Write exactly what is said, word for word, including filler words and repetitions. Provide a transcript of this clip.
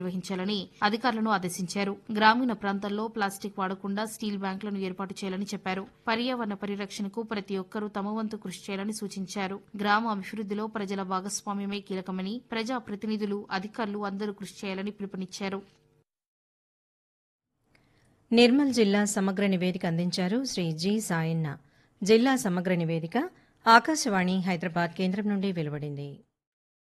నిర్వహించాలని అధికారులను ఆదేశించారు. గ్రామీణ ప్రాంతాల్లో ప్లాస్టిక్ వాడకుండా స్టీల్ బ్యాంకులను ఏర్పాటు చేయాలని చెప్పారు. పర్యావరణ పరిరక్షణకు ప్రతి ఒక్కరూ తమ వంతు కృషి చేయాలని సూచించారు. గ్రామ అభివృద్దిలో ప్రజల భాగస్వామ్యమే కీలకమని, ప్రజా ప్రతినిధులు, అధికారులు అందరూ కృషి చేయాలని పిలుపునిచ్చారు. నిర్మల్ జిల్లా సమగ్ర నివేదిక అందించారు శ్రీ జి సాయన్న. జిల్లా సమగ్ర నివేదిక ఆకాశవాణి హైదరాబాద్ కేంద్రం నుండి వెలువడింది.